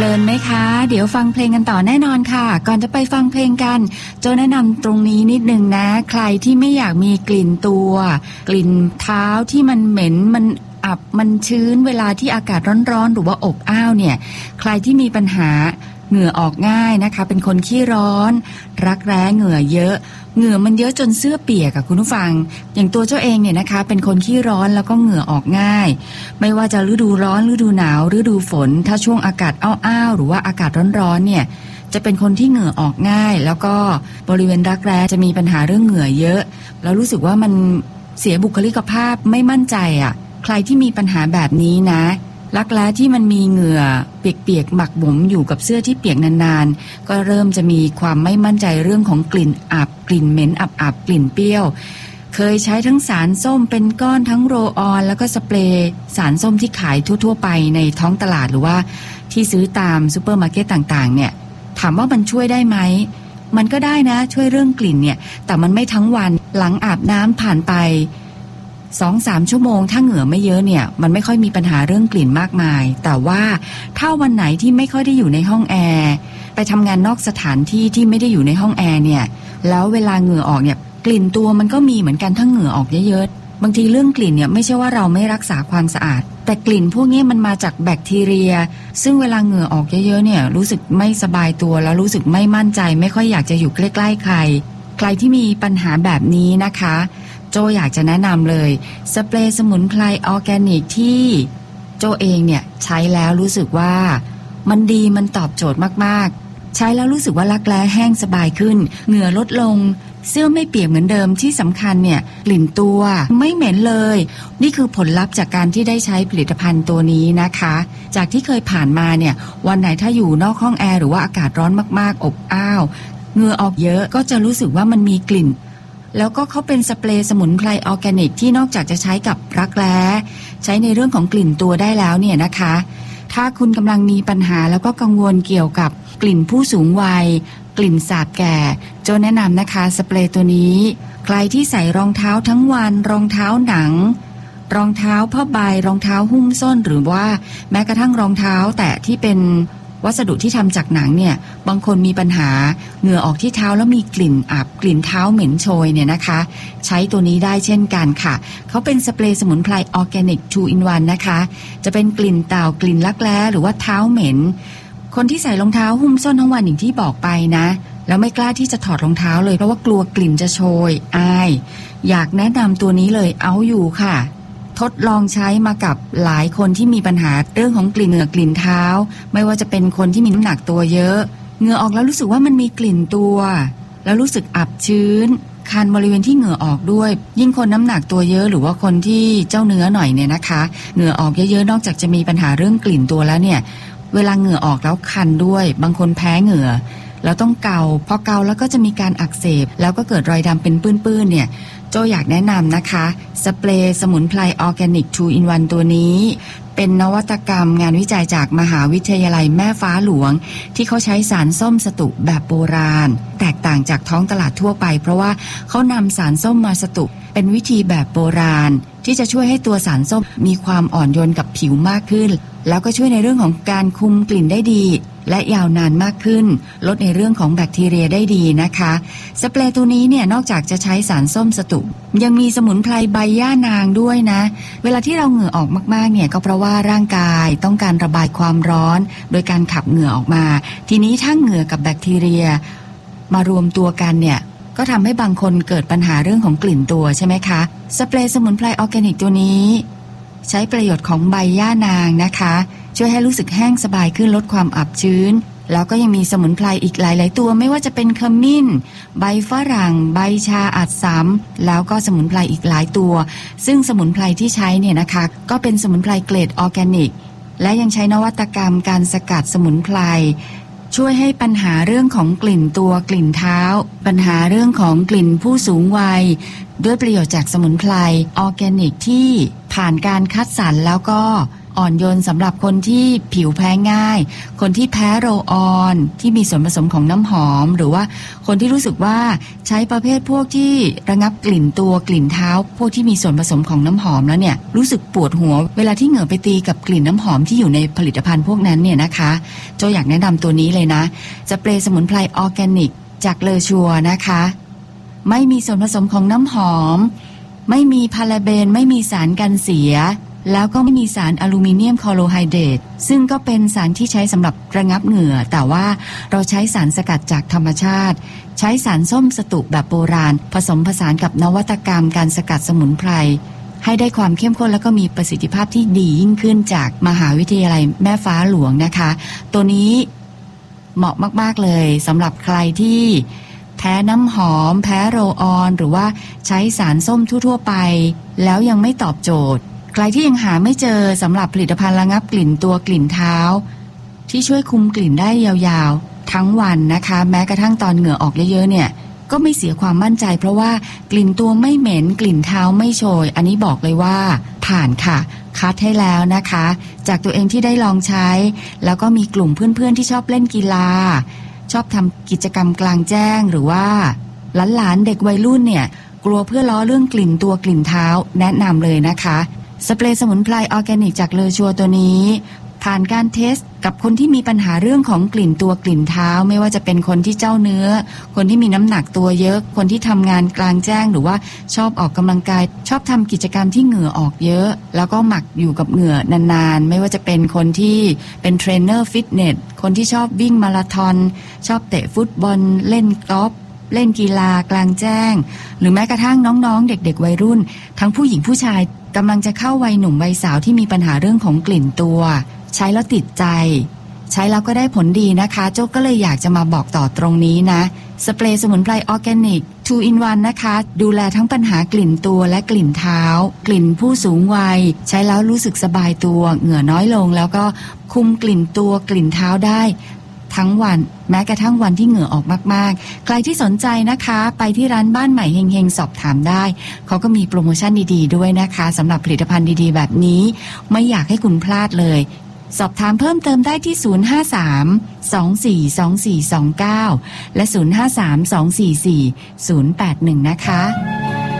ลินไหมคะเดี๋ยวฟังเพลงกันต่อแน่นอนค่ะก่อนจะไปฟังเพลงกันโจแนะนำตรงนี้นิดนึงนะใครที่ไม่อยากมีกลิ่นตัวกลิ่นเท้าที่มันเหม็นมันอับมันชื้นเวลาที่อากาศร้อนๆหรือว่าอบอ้าวเนี่ยใครที่มีปัญหาเหงื่อออกง่ายนะคะเป็นคนขี้ร้อนรักแร้เหงื่อเยอะเหงื่อมันเยอะจนเสื้อเปียกอะคุณผู้ฟังอย่างตัวเจ้าเองเนี่ยนะคะเป็นคนขี้ร้อนแล้วก็เหงื่อออกง่ายไม่ว่าจะฤดูร้อนฤดูหนาวฤดูฝนถ้าช่วงอากาศอ้าวๆหรือว่าอากาศร้อนๆเนี่ยจะเป็นคนที่เหงื่อออกง่ายแล้วก็บริเวณรักแร้จะมีปัญหาเรื่องเหงื่อเยอะแล้วรู้สึกว่ามันเสียบุคลิกภาพไม่มั่นใจอะใครที่มีปัญหาแบบนี้นะรักแร้ที่มันมีเหงื่อเปียกๆหมักหมมอยู่กับเสื้อที่เปียกนานๆก็เริ่มจะมีความไม่มั่นใจเรื่องของกลิ่นอับกลิ่นเหม็นอับๆกลิ่นเปรี้ยวเคยใช้ทั้งสารส้มเป็นก้อนทั้งโรลออนแล้วก็สเปรย์สารส้มที่ขายทั่วๆไปในท้องตลาดหรือว่าที่ซื้อตามซูเปอร์มาร์เก็ตต่างๆเนี่ยถามว่ามันช่วยได้ไหมมันก็ได้นะช่วยเรื่องกลิ่นเนี่ยแต่มันไม่ทั้งวันหลังอาบน้ำผ่านไป2-3 ชั่วโมงถ้าเหงื่อไม่เยอะเนี่ยมันไม่ค่อยมีปัญหาเรื่องกลิ่นมากมายแต่ว่าถ้าวันไหนที่ไม่ค่อยได้อยู่ในห้องแอร์ไปทำงานนอกสถานที่ที่ไม่ได้อยู่ในห้องแอร์เนี่ยแล้วเวลาเหงื่อออกเนี่ยกลิ่นตัวมันก็มีเหมือนกันถ้าเหงื่อออกเยอะๆบางทีเรื่องกลิ่นเนี่ยไม่ใช่ว่าเราไม่รักษาความสะอาดแต่กลิ่นพวกนี้มันมาจากแบคทีเรียซึ่งเวลาเหงื่อออกเยอะๆเนี่ยรู้สึกไม่สบายตัวแล้วรู้สึกไม่มั่นใจไม่ค่อยอยากจะอยู่ใกล้ๆใครที่มีปัญหาแบบนี้นะคะโจอยากจะแนะนำเลยสเปรย์สมุนไพรออร์แกนิกที่โจเองเนี่ยใช้แล้วรู้สึกว่ามันดีมันตอบโจทย์มากๆใช้แล้วรู้สึกว่ารักแร้แห้งสบายขึ้นเหงื่อลดลงเสื้อไม่เปียกเหมือนเดิมที่สำคัญเนี่ยกลิ่นตัวไม่เหม็นเลยนี่คือผลลัพธ์จากการที่ได้ใช้ผลิตภัณฑ์ตัวนี้นะคะจากที่เคยผ่านมาเนี่ยวันไหนถ้าอยู่นอกห้องแอร์หรือว่าอากาศร้อนมากๆอบอ้าวเหงื่อออกเยอะก็จะรู้สึกว่ามันมีกลิ่นแล้วก็เขาเป็นสเปรย์สมุนไพรออร์แกนิกที่นอกจากจะใช้กับรักแร้ใช้ในเรื่องของกลิ่นตัวได้แล้วเนี่ยนะคะถ้าคุณกำลังมีปัญหาแล้วก็กังวลเกี่ยวกับกลิ่นผู้สูงวัยกลิ่นสาบแก่โจแนะนำนะคะสเปรย์ตัวนี้ใครที่ใส่รองเท้าทั้งวันรองเท้าหนังรองเท้าผ้าใบรองเท้าหุ้มส้นหรือว่าแม้กระทั่งรองเท้าแต่ที่เป็นวัสดุที่ทำจากหนังเนี่ยบางคนมีปัญหาเหงื่อออกที่เท้าแล้วมีกลิ่นอับกลิ่นเท้าเหม็นโชยเนี่ยนะคะใช้ตัวนี้ได้เช่นกันค่ะเขาเป็นสเปรย์สมุนไพรออร์แกนิก 2 in 1นะคะจะเป็นกลิ่นเต่ากลิ่นรักแร้หรือว่าเท้าเหม็นคนที่ใส่รองเท้าหุ้มส้นทั้งวันอย่างที่บอกไปนะแล้วไม่กล้าที่จะถอดรองเท้าเลยเพราะว่ากลัวกลิ่นจะโชยอายอยากแนะนำตัวนี้เลยเอาอยู่ค่ะทดลองใช้มากับหลายคนที่มีปัญหาเรื่องของกลิ่นเหงื่อกลิ่นเท้าไม่ว่าจะเป็นคนที่มีน้ำหนักตัวเยอะเหงื่อออกแล้วรู้สึกว่ามันมีกลิ่นตัวแล้วรู้สึกอับชื้นคันบริเวณที่เหงื่อออกด้วยยิ่งคนน้ำหนักตัวเยอะหรือว่าคนที่เจ้าเนื้อหน่อยเนี่ยนะคะเหงื่อออกเยอะๆนอกจากจะมีปัญหาเรื่องกลิ่นตัวแล้วเนี่ยเวลาเหงื่อออกแล้วคันด้วยบางคนแพ้เหงื่อแล้วต้องเกาพอเกาแล้วก็จะมีการอักเสบแล้วก็เกิดรอยดำเป็นปื้นๆเนี่ยโจอยากแนะนำนะคะสเปรย์สมุนไพรออร์แกนิก 2 in 1ตัวนี้เป็นนวัตกรรมงานวิจัยจากมหาวิทยาลัยแม่ฟ้าหลวงที่เขาใช้สารส้มสตุแบบโบราณแตกต่างจากท้องตลาดทั่วไปเพราะว่าเขานำสารส้มมาสตุเป็นวิธีแบบโบราณที่จะช่วยให้ตัวสารส้มมีความอ่อนโยนกับผิวมากขึ้นแล้วก็ช่วยในเรื่องของการคุมกลิ่นได้ดีและยาวนานมากขึ้นลดในเรื่องของแบคทีเรียได้ดีนะคะสเปรย์ตัวนี้เนี่ยนอกจากจะใช้สารส้มสตุยังมีสมุนไพรใบย่านางด้วยนะเวลาที่เราเหงื่อออกมากๆเนี่ยก็เพราะว่าร่างกายต้องการระบายความร้อนโดยการขับเหงื่อออกมาทีนี้ถ้าเหงื่อกับแบคทีเรียมารวมตัวกันเนี่ยก็ทำให้บางคนเกิดปัญหาเรื่องของกลิ่นตัวใช่ไหมคะสเปรย์สมุนไพรออร์แกนิกตัวนี้ใช้ประโยชน์ของใบย่านางนะคะช่วยให้รู้สึกแห้งสบายขึ้นลดความอับชื้นแล้วก็ยังมีสมุนไพรอีกหลายๆตัวไม่ว่าจะเป็นขมิ้นใบฝรั่งใบชาอัดสำแล้วก็สมุนไพรอีกหลายตัวซึ่งสมุนไพรที่ใช้เนี่ยนะคะก็เป็นสมุนไพรเกรดออร์แกนิกและยังใช้นวัตกรรมการสกัดสมุนไพรช่วยให้ปัญหาเรื่องของกลิ่นตัวกลิ่นเท้าปัญหาเรื่องของกลิ่นผู้สูงวัยด้วยประโยชน์จากสมุนไพรออร์แกนิกที่ผ่านการคัดสรรแล้วก็อ่อนโยนสำหรับคนที่ผิวแพ้ง่ายคนที่แพ้โรลออนที่มีส่วนผสมของน้ำหอมหรือว่าคนที่รู้สึกว่าใช้ประเภทพวกที่ระงับกลิ่นตัวกลิ่นเท้าพวกที่มีส่วนผสมของน้ำหอมแล้วเนี่ยรู้สึกปวดหัวเวลาที่เหงื่อไปตีกับกลิ่นน้ำหอมที่อยู่ในผลิตภัณฑ์พวกนั้นเนี่ยนะคะโจโจอยากแนะนำตัวนี้เลยนะสเปรย์สมุนไพรออร์แกนิกจากเลอชัวนะคะไม่มีส่วนผสมของน้ำหอมไม่มีพาราเบนไม่มีสารกันเสียแล้วก็ไม่มีสารอลูมิเนียมคลอโรไฮเดรตซึ่งก็เป็นสารที่ใช้สำหรับระงับเหงื่อแต่ว่าเราใช้สารสกัดจากธรรมชาติใช้สารส้มสตุแบบโบราณผสมผสานกับนวัตกรรมการสกัดสมุนไพรให้ได้ความเข้มข้นแล้วก็มีประสิทธิภาพที่ดียิ่งขึ้นจากมหาวิทยาลัยแม่ฟ้าหลวงนะคะตัวนี้เหมาะมากๆเลยสำหรับใครที่แพ้น้ำหอมแพ้โรลออนหรือว่าใช้สารส้มทั่วๆไปแล้วยังไม่ตอบโจทย์ใครที่ยังหาไม่เจอสำหรับผลิตภัณฑ์ระงับกลิ่นตัวกลิ่นเท้าที่ช่วยคุมกลิ่นได้ยาวๆทั้งวันนะคะแม้กระทั่งตอนเหงื่อออกเยอะๆเนี่ยก็ไม่เสียความมั่นใจเพราะว่ากลิ่นตัวไม่เหม็นกลิ่นเท้าไม่โชยอันนี้บอกเลยว่าผ่านค่ะคัดให้แล้วนะคะจากตัวเองที่ได้ลองใช้แล้วก็มีกลุ่มเพื่อนๆที่ชอบเล่นกีฬาชอบทำกิจกรรมกลางแจ้งหรือว่าหลานๆเด็กวัยรุ่นเนี่ยกลัวเพื่อล้อเรื่องกลิ่นตัวกลิ่นเท้าแนะนำเลยนะคะสเปรย์สมุนไพรออร์แกนิกจากเลอชัวตัวนี้ผ่านการเทสกับคนที่มีปัญหาเรื่องของกลิ่นตัวกลิ่นเท้าไม่ว่าจะเป็นคนที่เจ้าเนื้อคนที่มีน้ำหนักตัวเยอะคนที่ทำงานกลางแจ้งหรือว่าชอบออกกำลังกายชอบทำกิจกรรมที่เหงื่อออกเยอะแล้วก็หมักอยู่กับเหงื่อนานๆไม่ว่าจะเป็นคนที่เป็นเทรนเนอร์ฟิตเนสคนที่ชอบวิ่งมาราธอนชอบเตะฟุตบอลเล่นกอล์ฟเล่นกีฬากลางแจ้งหรือแม้กระทั่งน้องๆเด็กๆวัยรุ่นทั้งผู้หญิงผู้ชายกำลังจะเข้าวัยหนุ่มวัยสาวที่มีปัญหาเรื่องของกลิ่นตัวใช้แล้วติดใจใช้แล้วก็ได้ผลดีนะคะโจ้ก็เลยอยากจะมาบอกต่อตรงนี้นะสเปรย์สมุนไพรออร์แกนิก 2 in 1 นะคะดูแลทั้งปัญหากลิ่นตัวและกลิ่นเท้ากลิ่นผู้สูงวัยใช้แล้วรู้สึกสบายตัวเหงื่อน้อยลงแล้วก็คุมกลิ่นตัวกลิ่นเท้าได้ทั้งวันแม้กระทั่งวันที่เหงื่อออกมากๆใครที่สนใจนะคะไปที่ร้านบ้านใหม่เฮงๆสอบถามได้เขาก็มีโปรโมชั่นดีๆด้วยนะคะสำหรับผลิตภัณฑ์ดีๆแบบนี้ไม่อยากให้คุณพลาดเลยสอบถามเพิ่มเติมได้ที่053-242429และ053-244-081นะคะ